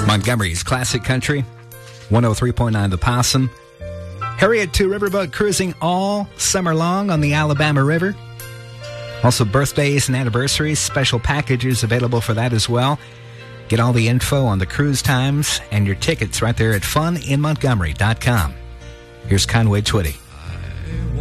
Montgomery's Classic Country, 103.9 The Possum. Harriet 2 Riverboat cruising all summer long on the Alabama River. Also birthdays and anniversaries, special packages available for that as well. Get all the info on the cruise times and your tickets right there at funinmontgomery.com. Here's Conway Twitty.